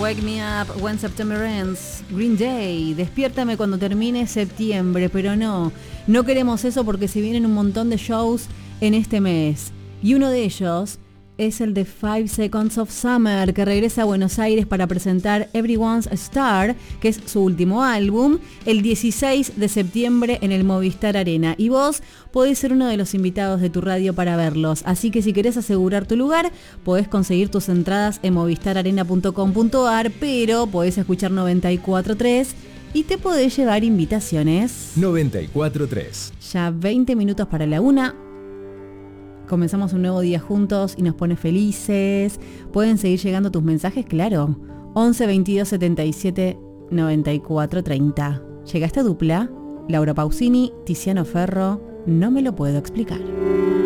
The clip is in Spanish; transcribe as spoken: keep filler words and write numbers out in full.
Wake Me Up When September Ends, Green Day, despiértame cuando termine septiembre, pero no, no queremos eso porque se vienen un montón de shows en este mes. Y uno de ellos es el de Five Seconds of Summer, que regresa a Buenos Aires para presentar Everyone's a Star, que es su último álbum, el dieciséis de septiembre en el Movistar Arena. Y vos podés ser uno de los invitados de tu radio para verlos. Así que si querés asegurar tu lugar, podés conseguir tus entradas en movistar arena punto com punto a r, pero podés escuchar noventa y cuatro tres y te podés llevar invitaciones. noventa y cuatro tres. Ya veinte minutos para la una. Comenzamos un nuevo día juntos y nos pone felices. Pueden seguir llegando tus mensajes, claro. once veintidós setenta y siete noventa y cuatro treinta. Llega esta dupla, Laura Pausini, Tiziano Ferro, no me lo puedo explicar.